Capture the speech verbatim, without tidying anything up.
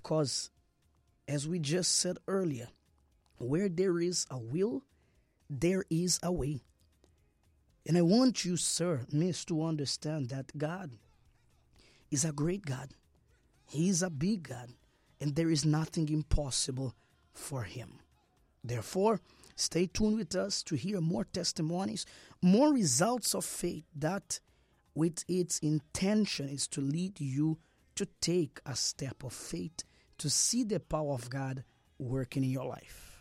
Because, as we just said earlier, where there is a will, there is a way. And I want you, sir, miss, to understand that God is a great God. He is a big God, and there is nothing impossible for him. Therefore, stay tuned with us to hear more testimonies, more results of faith that with its intention is to lead you to take a step of faith to see the power of God working in your life.